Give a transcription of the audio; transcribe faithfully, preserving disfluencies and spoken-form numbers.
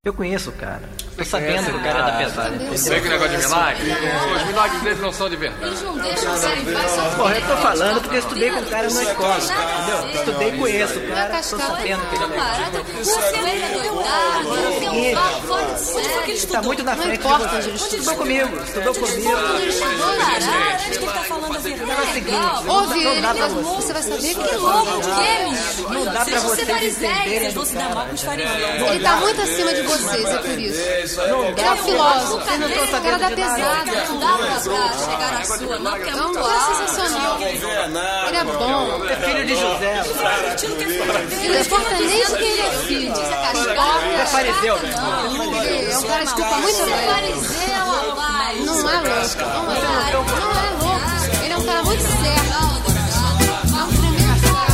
Eu conheço o cara. Tô sabendo que o cara é da pesada. Sei que negócio de milagre? Os milagres deles não são de verdade. Eles não deixam o cara em paz só Porra, eu tô falando porque eu estudei com o cara na escola, entendeu? Estudei e conheço o cara, tô sabendo que ele é parada. Você é doidado, você é um papo fora de série. Ele tá muito na frente de você. Estudou comigo, estudou comigo. Ele estudou na Acho que ele tá falando a verdade. É o seguinte, Ouve não ele, dá pra que você. você vai saber que Que é louco, louco. que Não dá pra vocês entenderem Vão do se dar mal cara. com os fariseus. Ele tá muito acima de vocês, é por isso. Ele é um filósofo, Vocês não estão o cara sabendo da de nada. pesada. Não dá pra chegar à sua, não, porque é É um muito cara alto. sensacional. Ele é bom. É filho de José. Ele não importa nem de quem ele é filho. Ele é fariseu, velho. Ele é um cara que escuta muito Você é bem. fariseu, rapaz. Não é louco, não é. Não é louco. Ele é um cara muito certo.